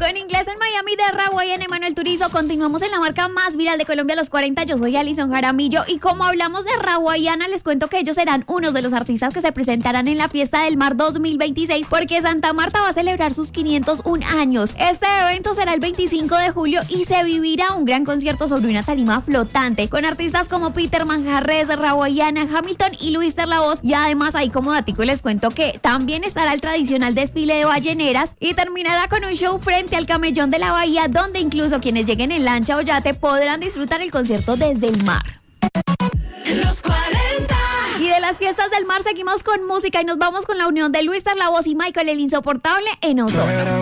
Con Inglés en Miami de Raway en Emanuel Turizo, continuamos en la marca más viral de Colombia a los 40. Yo soy Alison Jaramillo y como hablamos de Rawayana, les cuento que ellos serán unos de los artistas que se presentarán en la Fiesta del Mar 2026 porque Santa Marta va a celebrar sus 501 años. Este evento será el 25 de julio y se vivirá un gran concierto sobre una tarima flotante con artistas como Peter Manjarres, Rawayana, Hamilton y Luis Terlavoz. Y además ahí como datico les cuento que también estará el tradicional desfile de balleneras y terminará con un show frente al camellón de la bahía donde incluso quienes lleguen en lancha o yate podrán disfrutar el concierto desde el mar. Los 40. Y de las fiestas del mar seguimos con música y nos vamos con la unión de Luis Terlavoz y Michael el Insoportable en Oso.